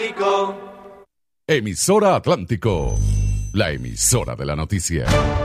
Atlántico. Emisora Atlántico, la emisora de la noticia.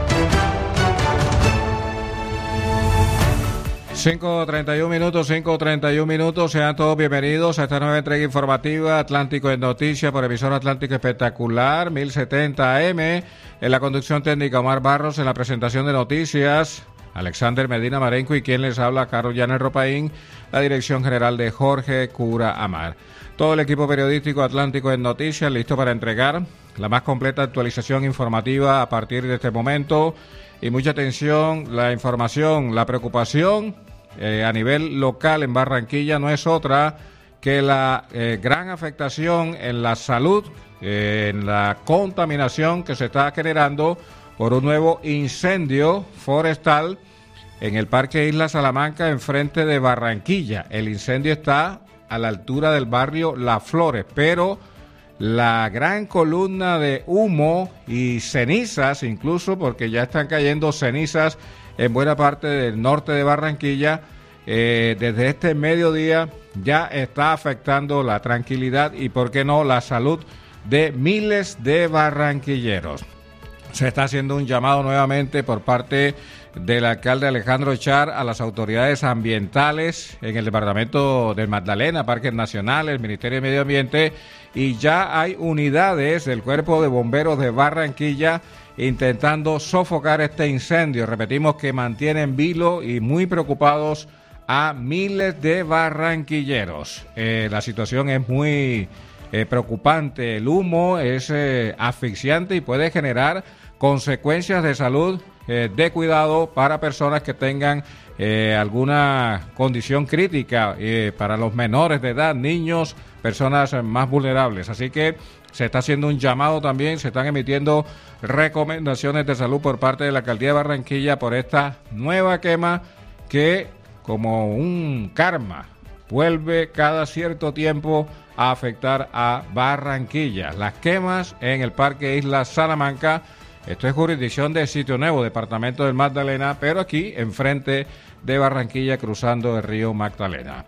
5:31 minutos, sean todos bienvenidos a esta nueva entrega informativa Atlántico en Noticias por emisora Atlántico Espectacular 1070 AM, en la conducción técnica Omar Barros, en la presentación de noticias Alexander Medina Marenco y quien les habla Carlos Llanes Ropaín, la dirección general de Jorge Cura Amar. Todo el equipo periodístico Atlántico en Noticias listo para entregar la más completa actualización informativa a partir de este momento. Y mucha atención, la información, la preocupación a nivel local en Barranquilla no es otra que la gran afectación en la salud, en la contaminación que se está generando por un nuevo incendio forestal en el Parque Isla Salamanca, enfrente de Barranquilla. El incendio está a la altura del barrio Las Flores, pero la gran columna de humo y cenizas, incluso porque ya están cayendo cenizas en buena parte del norte de Barranquilla, desde este mediodía ya está afectando la tranquilidad y, por qué no, la salud de miles de barranquilleros. Se está haciendo un llamado nuevamente por parte del alcalde Alejandro Char a las autoridades ambientales en el departamento del Magdalena, Parques Nacionales, Ministerio de Medio Ambiente, y ya hay unidades del Cuerpo de Bomberos de Barranquilla intentando sofocar este incendio. Repetimos que mantienen vilo y muy preocupados a miles de barranquilleros. La situación es muy preocupante. El humo es asfixiante y puede generar consecuencias de salud de cuidado para personas que tengan alguna condición crítica, para los menores de edad, niños, personas más vulnerables. Así que se está haciendo un llamado también, se están emitiendo recomendaciones de salud por parte de la Alcaldía de Barranquilla por esta nueva quema que, como un karma, vuelve cada cierto tiempo a afectar a Barranquilla. Las quemas en el Parque Isla Salamanca, esto es jurisdicción de Sitio Nuevo, departamento del Magdalena, pero aquí enfrente de Barranquilla, cruzando el río Magdalena.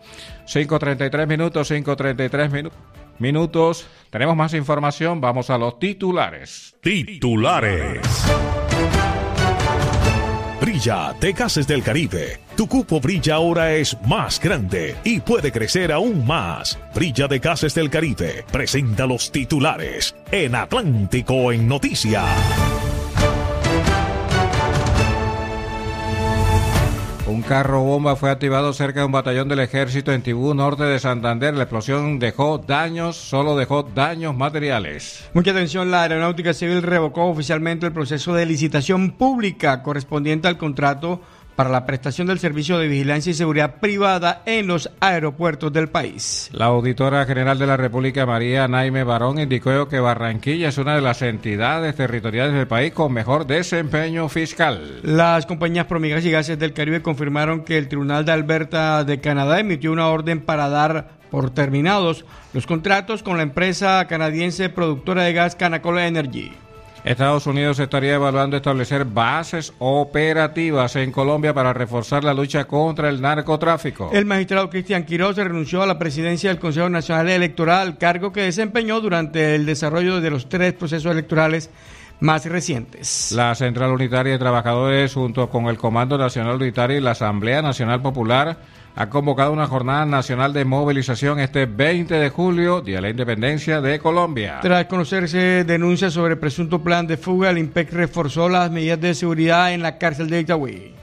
5:33 minutos. Tenemos más información, vamos a los titulares. Brilla, de Gases del Caribe. Tu cupo Brilla ahora es más grande y puede crecer aún más. Brilla de Gases del Caribe presenta los titulares en Atlántico en Noticias. Un carro bomba fue activado cerca de un batallón del ejército en Tibú, norte de Santander. La explosión solo dejó daños materiales. Mucha atención, la Aeronáutica Civil revocó oficialmente el proceso de licitación pública correspondiente al contrato para la prestación del servicio de vigilancia y seguridad privada en los aeropuertos del país. La auditora general de la República, María Naime Barón, indicó que Barranquilla es una de las entidades territoriales del país con mejor desempeño fiscal. Las compañías Promigas y Gases del Caribe confirmaron que el Tribunal de Alberta de Canadá emitió una orden para dar por terminados los contratos con la empresa canadiense productora de gas Canacol Energy. Estados Unidos estaría evaluando establecer bases operativas en Colombia para reforzar la lucha contra el narcotráfico. El magistrado Cristian Quiroz renunció a la presidencia del Consejo Nacional Electoral, cargo que desempeñó durante el desarrollo de los 3 procesos electorales más recientes. La Central Unitaria de Trabajadores, junto con el Comando Nacional Unitario y la Asamblea Nacional Popular, ha convocado una jornada nacional de movilización este 20 de julio, Día de la Independencia de Colombia. Tras conocerse denuncias sobre presunto plan de fuga, el IMPEC reforzó las medidas de seguridad en la cárcel de Itagüí.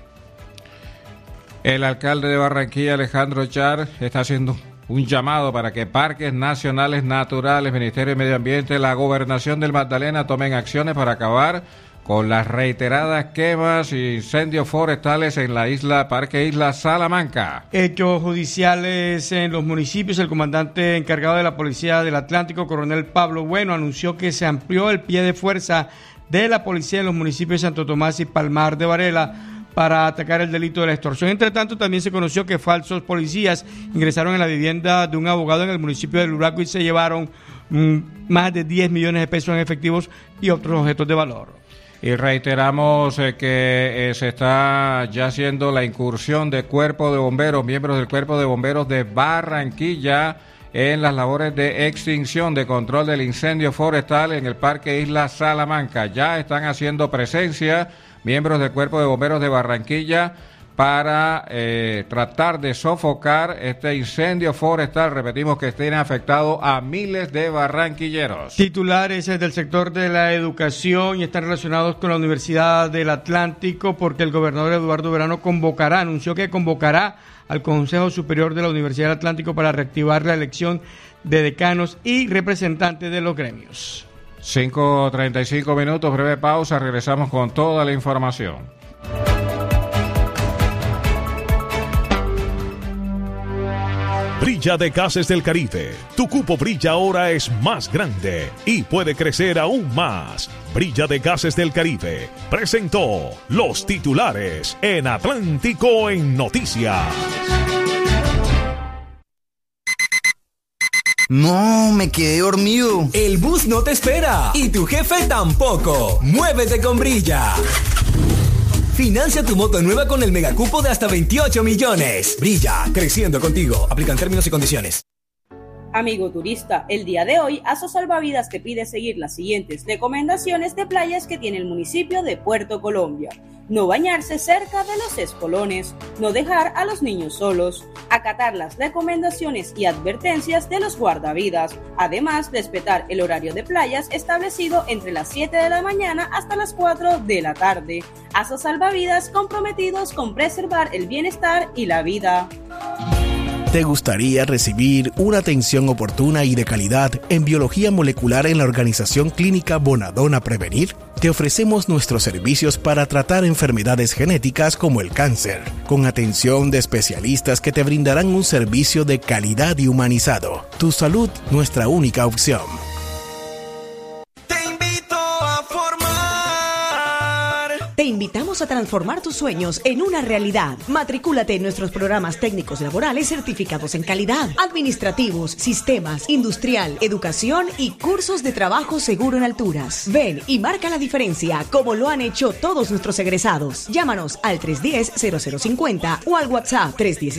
El alcalde de Barranquilla, Alejandro Char, está haciendo un llamado para que Parques Nacionales Naturales, Ministerio de Medio Ambiente, la Gobernación del Magdalena tomen acciones para acabar con las reiteradas quemas e incendios forestales en la Parque Isla Salamanca. Hechos judiciales en los municipios. El comandante encargado de la Policía del Atlántico, coronel Pablo Bueno, anunció que se amplió el pie de fuerza de la policía en los municipios de Santo Tomás y Palmar de Varela para atacar el delito de la extorsión. Entre tanto, también se conoció que falsos policías ingresaron en la vivienda de un abogado en el municipio de Urabá y se llevaron más de 10 millones de pesos en efectivos y otros objetos de valor. Y reiteramos que se está ya haciendo la incursión de cuerpo de bomberos, miembros del cuerpo de bomberos de Barranquilla en las labores de extinción, de control del incendio forestal en el Parque Isla Salamanca. Ya están haciendo presencia miembros del Cuerpo de Bomberos de Barranquilla para tratar de sofocar este incendio forestal. Repetimos que tiene afectado a miles de barranquilleros. Titulares del sector de la educación y están relacionados con la Universidad del Atlántico porque el gobernador Eduardo Verano anunció que convocará al Consejo Superior de la Universidad del Atlántico para reactivar la elección de decanos y representantes de los gremios. 5:35 minutos, breve pausa, regresamos con toda la información. Brilla de Gases del Caribe. Tu cupo Brilla ahora es más grande y puede crecer aún más. Brilla de Gases del Caribe presentó los titulares en Atlántico en Noticias. No, me quedé dormido. El bus no te espera y tu jefe tampoco. Muévete con Brilla. Financia tu moto nueva con el megacupo de hasta 28 millones. Brilla, creciendo contigo. Aplican términos y condiciones. Amigo turista, el día de hoy Aso Salvavidas te pide seguir las siguientes recomendaciones de playas que tiene el municipio de Puerto Colombia. No bañarse cerca de los espolones, no dejar a los niños solos, acatar las recomendaciones y advertencias de los guardavidas, además respetar el horario de playas establecido entre las 7 de la mañana hasta las 4 de la tarde. Aso Salvavidas, comprometidos con preservar el bienestar y la vida. ¿Te gustaría recibir una atención oportuna y de calidad en biología molecular en la organización clínica Bonadona Prevenir? Te ofrecemos nuestros servicios para tratar enfermedades genéticas como el cáncer, con atención de especialistas que te brindarán un servicio de calidad y humanizado. Tu salud, nuestra única opción. Te invitamos a transformar tus sueños en una realidad. Matricúlate en nuestros programas técnicos laborales certificados en calidad, administrativos, sistemas, industrial, educación y cursos de trabajo seguro en alturas. Ven y marca la diferencia como lo han hecho todos nuestros egresados. Llámanos al 310-0050 o al WhatsApp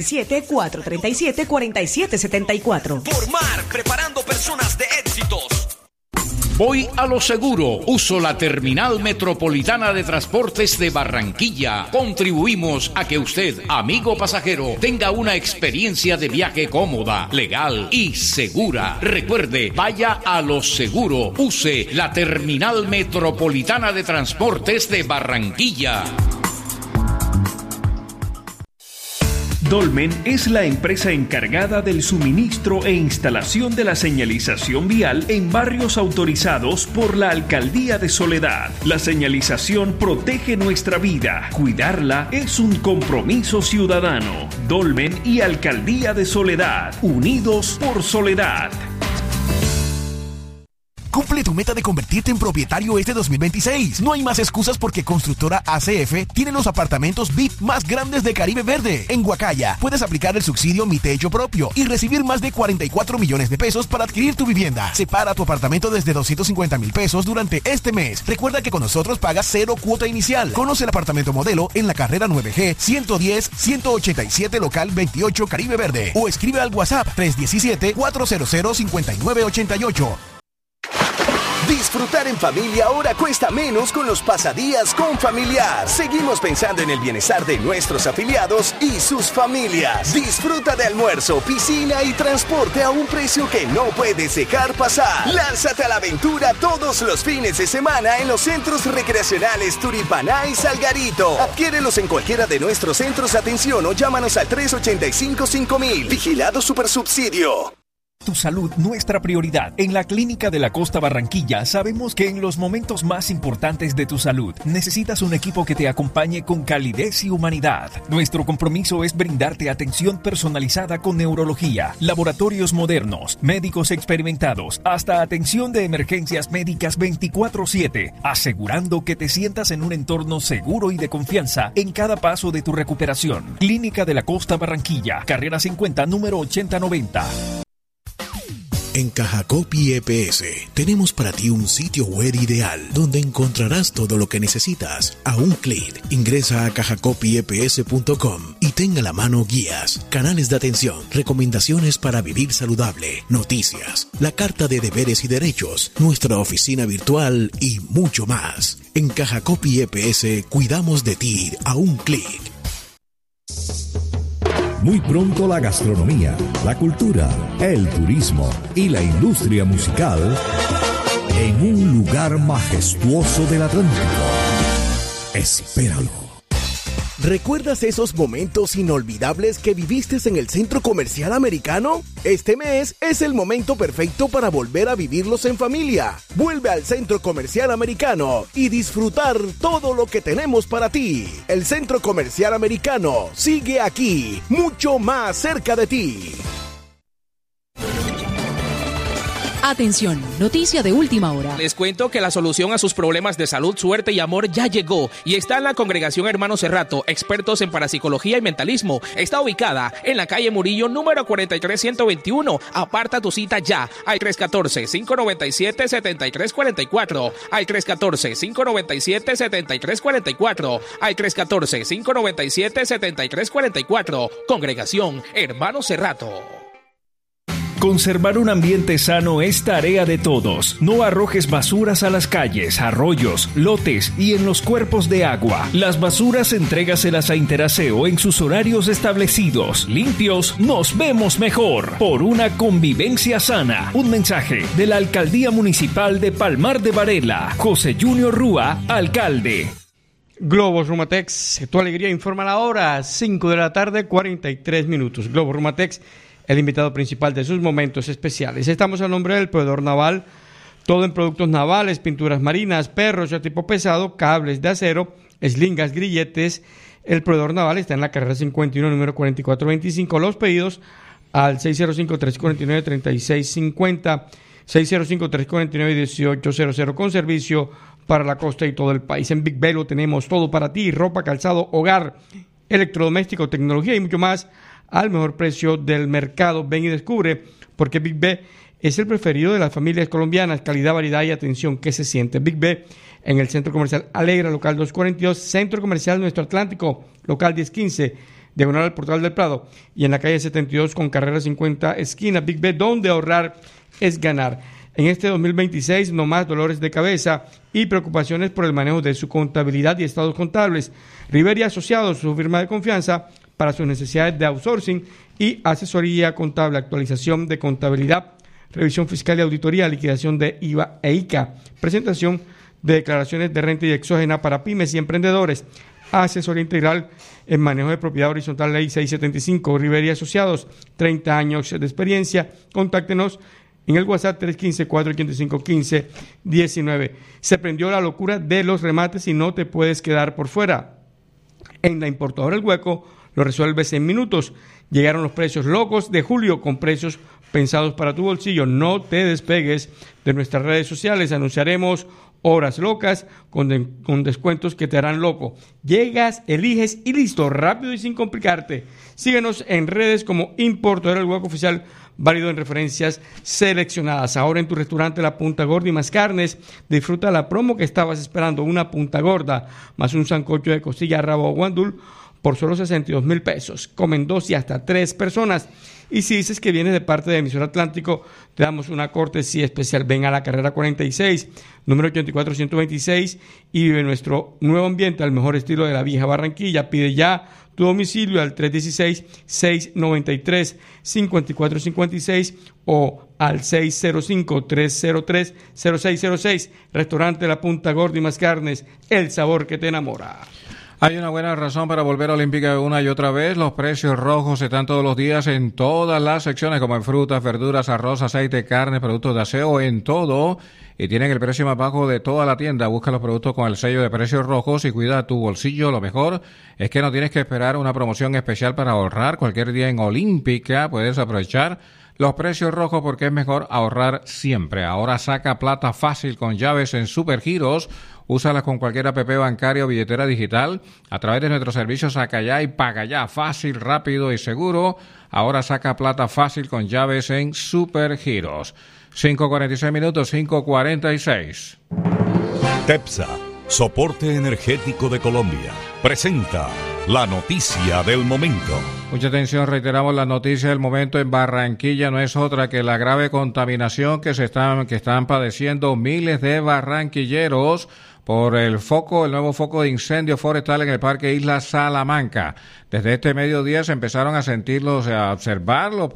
317-437-4774. Formar, preparando personas de éxitos. Voy a lo seguro. Uso la Terminal Metropolitana de Transportes de Barranquilla. Contribuimos a que usted, amigo pasajero, tenga una experiencia de viaje cómoda, legal y segura. Recuerde, vaya a lo seguro. Use la Terminal Metropolitana de Transportes de Barranquilla. Dolmen es la empresa encargada del suministro e instalación de la señalización vial en barrios autorizados por la Alcaldía de Soledad. La señalización protege nuestra vida. Cuidarla es un compromiso ciudadano. Dolmen y Alcaldía de Soledad, unidos por Soledad. Cumple tu meta de convertirte en propietario este 2026. No hay más excusas porque Constructora ACF tiene los apartamentos VIP más grandes de Caribe Verde. En Guacaya puedes aplicar el subsidio Mi Techo Propio y recibir más de 44 millones de pesos para adquirir tu vivienda. Separa tu apartamento desde 250,000 pesos durante este mes. Recuerda que con nosotros pagas 0 cuota inicial. Conoce el apartamento modelo en la carrera 9G 110-187 local 28 Caribe Verde o escribe al WhatsApp 317-400-5988. Disfrutar en familia ahora cuesta menos con los pasadías con Familiar. Seguimos pensando en el bienestar de nuestros afiliados y sus familias. Disfruta de almuerzo, piscina y transporte a un precio que no puedes dejar pasar. Lánzate a la aventura todos los fines de semana en los centros recreacionales Turipaná y Salgarito. Adquiérelos en cualquiera de nuestros centros de atención o llámanos al 385-5000. Vigilado Supersubsidio. Tu salud, nuestra prioridad. En la Clínica de la Costa Barranquilla sabemos que en los momentos más importantes de tu salud necesitas un equipo que te acompañe con calidez y humanidad. Nuestro compromiso es brindarte atención personalizada con neurología, laboratorios modernos, médicos experimentados, hasta atención de emergencias médicas 24/7, asegurando que te sientas en un entorno seguro y de confianza en cada paso de tu recuperación. Clínica de la Costa Barranquilla, carrera 50, número 8090. En Cajacopi EPS tenemos para ti un sitio web ideal donde encontrarás todo lo que necesitas. A un clic, ingresa a cajacopieps.com y tenga a la mano guías, canales de atención, recomendaciones para vivir saludable, noticias, la carta de deberes y derechos, nuestra oficina virtual y mucho más. En Cajacopi EPS cuidamos de ti a un clic. Muy pronto la gastronomía, la cultura, el turismo y la industria musical en un lugar majestuoso del Atlántico. Espéralo. ¿Recuerdas esos momentos inolvidables que viviste en el Centro Comercial Americano? Este mes es el momento perfecto para volver a vivirlos en familia. Vuelve al Centro Comercial Americano y disfrutar todo lo que tenemos para ti. El Centro Comercial Americano sigue aquí, mucho más cerca de ti. Atención, noticia de última hora. Les cuento que la solución a sus problemas de salud, suerte y amor ya llegó y está en la Congregación Hermano Cerrato, expertos en parapsicología y mentalismo. Está ubicada en la calle Murillo, número 43121. Aparta tu cita ya al 314-597-7344, al 314-597-7344, al 314-597-7344. Congregación Hermano Cerrato. Conservar un ambiente sano es tarea de todos. No arrojes basuras a las calles, arroyos, lotes y en los cuerpos de agua. Las basuras entrégaselas a Interaseo en sus horarios establecidos. Limpios, nos vemos mejor. Por una convivencia sana. Un mensaje de la Alcaldía Municipal de Palmar de Varela. José Junior Rúa, alcalde. Globos Rumatex, tu alegría informa la hora, 5 de la tarde, 43 minutos. Globos Rumatex, el invitado principal de sus momentos especiales. Estamos a nombre del proveedor naval, todo en productos navales, pinturas marinas, perros de tipo pesado, cables de acero, eslingas, grilletes. El proveedor naval está en la carrera 51, número 4425. Los pedidos al 605-349-3650, 605-349-1800, con servicio para la costa y todo el país. En Big B lo tenemos todo para ti: ropa, calzado, hogar, electrodoméstico, tecnología y mucho más al mejor precio del mercado. Ven y descubre porque Big B es el preferido de las familias colombianas. Calidad, variedad y atención que se siente. Big B en el Centro Comercial Alegra, local 242, Centro Comercial Nuestro Atlántico, local 1015, diagonal al Portal del Prado, y en la calle 72 con carrera 50, esquina. Big B, donde ahorrar es ganar. En este 2026, no más dolores de cabeza y preocupaciones por el manejo de su contabilidad y estados contables. Rivera y Asociados, su firma de confianza para sus necesidades de outsourcing y asesoría contable, actualización de contabilidad, revisión fiscal y auditoría, liquidación de IVA e ICA, presentación de declaraciones de renta y exógena para pymes y emprendedores, asesoría integral en manejo de propiedad horizontal, ley 675, Rivera y Asociados, 30 años de experiencia. Contáctenos en el WhatsApp 315-485-1519. Se prendió la locura de los remates y no te puedes quedar por fuera. En la importadora El Hueco lo resuelves en minutos. Llegaron los precios locos de julio con precios pensados para tu bolsillo. No te despegues de nuestras redes sociales. Anunciaremos horas locas con descuentos que te harán loco. Llegas, eliges y listo, rápido y sin complicarte. Síguenos en redes como Importadora El Hueco Oficial, válido en referencias seleccionadas. Ahora en tu restaurante La Punta Gorda y Más Carnes, disfruta la promo que estabas esperando: una punta gorda más un sancocho de costilla, rabo o guandul por solo 62,000 pesos. Comen 2 y hasta 3 personas. Y si dices que vienes de parte de Emisora Atlántico, te damos una cortesía especial. Ven a la carrera 46, número 84126, y vive nuestro nuevo ambiente al mejor estilo de la vieja Barranquilla. Pide ya tu domicilio al 316-693-5456 o al 605-303-0606. Restaurante La Punta Gorda y Más Carnes, el sabor que te enamora. Hay una buena razón para volver a Olímpica una y otra vez. Los precios rojos están todos los días en todas las secciones, como en frutas, verduras, arroz, aceite, carne, productos de aseo, en todo. Y tienen el precio más bajo de toda la tienda. Busca los productos con el sello de precios rojos y cuida tu bolsillo. Lo mejor es que no tienes que esperar una promoción especial para ahorrar. Cualquier día en Olímpica puedes aprovechar los precios rojos porque es mejor ahorrar siempre. Ahora saca plata fácil con llaves en Supergiros. Úsalas con cualquier app bancaria o billetera digital a través de nuestros servicios Saca Ya y Paga Ya. Fácil, rápido y seguro. Ahora saca plata fácil con llaves en Supergiros. 5:46 minutos, 5:46. TEPSA, Soporte Energético de Colombia, presenta la noticia del momento. Mucha atención, reiteramos la noticia del momento en Barranquilla. No es otra que la grave contaminación que están padeciendo miles de barranquilleros por el nuevo foco de incendio forestal en el Parque Isla Salamanca. Desde este mediodía se empezaron a observar las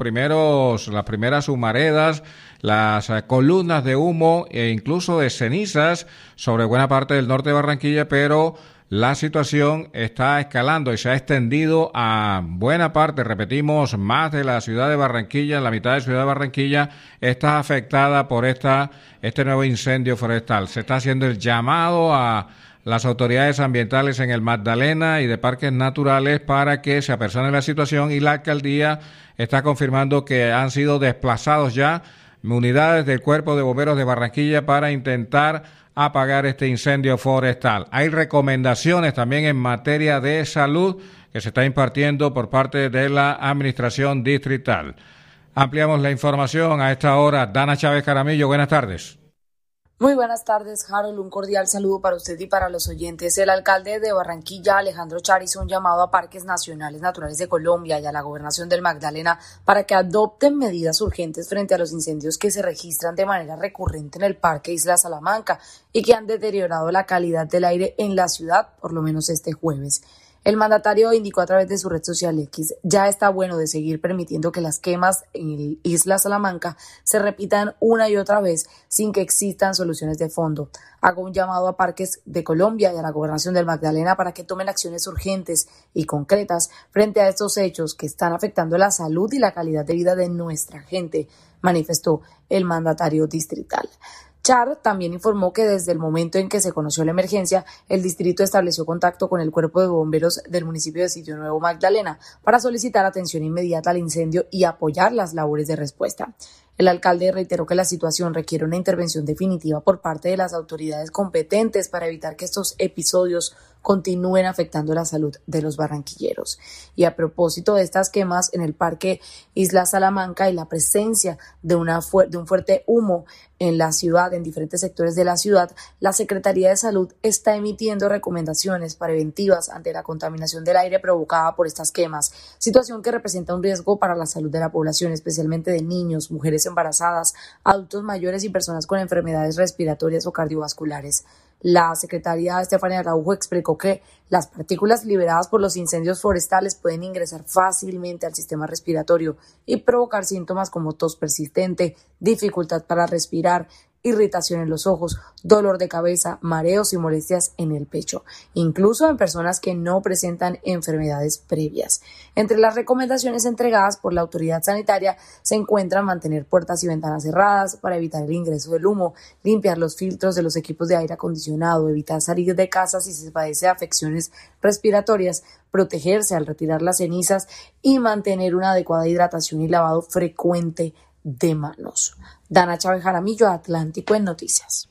primeras humaredas, las columnas de humo e incluso de cenizas sobre buena parte del norte de Barranquilla, pero la situación está escalando y se ha extendido a buena parte, repetimos, más de la ciudad de Barranquilla. La mitad de la ciudad de Barranquilla está afectada por este nuevo incendio forestal. Se está haciendo el llamado a las autoridades ambientales en el Magdalena y de parques naturales para que se apersone la situación, y la alcaldía está confirmando que han sido desplazados ya unidades del Cuerpo de Bomberos de Barranquilla para intentar apagar este incendio forestal. Hay recomendaciones también en materia de salud que se está impartiendo por parte de la administración distrital. Ampliamos la información a esta hora. Dana Chávez Jaramillo, buenas tardes. Muy buenas tardes, Harold. Un cordial saludo para usted y para los oyentes. El alcalde de Barranquilla, Alejandro Char, hizo un llamado a Parques Nacionales Naturales de Colombia y a la Gobernación del Magdalena para que adopten medidas urgentes frente a los incendios que se registran de manera recurrente en el Parque Isla Salamanca y que han deteriorado la calidad del aire en la ciudad, por lo menos este jueves. El mandatario indicó a través de su red social X: ya está bueno de seguir permitiendo que las quemas en Isla Salamanca se repitan una y otra vez sin que existan soluciones de fondo. Hago un llamado a Parques de Colombia y a la Gobernación del Magdalena para que tomen acciones urgentes y concretas frente a estos hechos que están afectando la salud y la calidad de vida de nuestra gente, manifestó el mandatario distrital. Char también informó que desde el momento en que se conoció la emergencia, el distrito estableció contacto con el Cuerpo de Bomberos del municipio de Sitio Nuevo Magdalena para solicitar atención inmediata al incendio y apoyar las labores de respuesta. El alcalde reiteró que la situación requiere una intervención definitiva por parte de las autoridades competentes para evitar que estos episodios continúen afectando la salud de los barranquilleros. Y a propósito de estas quemas en el Parque Isla Salamanca y la presencia de un fuerte humo en la ciudad, en diferentes sectores de la ciudad, la Secretaría de Salud está emitiendo recomendaciones preventivas ante la contaminación del aire provocada por estas quemas, situación que representa un riesgo para la salud de la población, especialmente de niños, mujeres embarazadas, adultos mayores y personas con enfermedades respiratorias o cardiovasculares. La secretaria Estefania Araujo explicó que las partículas liberadas por los incendios forestales pueden ingresar fácilmente al sistema respiratorio y provocar síntomas como tos persistente, dificultad para respirar, irritación en los ojos, dolor de cabeza, mareos y molestias en el pecho, incluso en personas que no presentan enfermedades previas. Entre las recomendaciones entregadas por la autoridad sanitaria se encuentran mantener puertas y ventanas cerradas para evitar el ingreso del humo, limpiar los filtros de los equipos de aire acondicionado, evitar salir de casa si se padece de afecciones respiratorias, protegerse al retirar las cenizas y mantener una adecuada hidratación y lavado frecuente de manos. Dana Chávez Jaramillo, Atlántico en Noticias.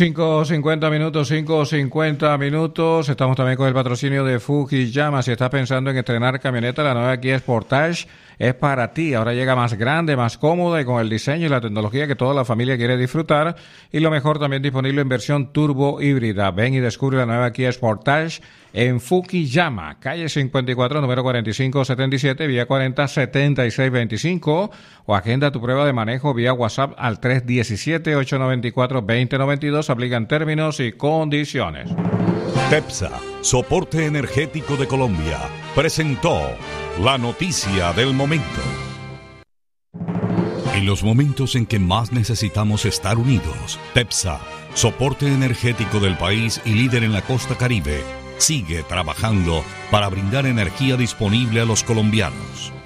5:50 minutos. Estamos también con el patrocinio de Fukiyama. Si estás pensando en estrenar camioneta, la nueva Kia Sportage es para ti. Ahora llega más grande, más cómoda y con el diseño y la tecnología que toda la familia quiere disfrutar. Y lo mejor, también disponible en versión turbo híbrida. Ven y descubre la nueva Kia Sportage en Fukiyama, calle 54, número 4577, vía 407625, o agenda tu prueba de manejo vía WhatsApp al 317-894-2092. Aplican términos y condiciones. TEPSA, Soporte Energético de Colombia, presentó la noticia del momento. En los momentos en que más necesitamos estar unidos, TEPSA, Soporte Energético del país y líder en la costa Caribe, sigue trabajando para brindar energía disponible a los colombianos.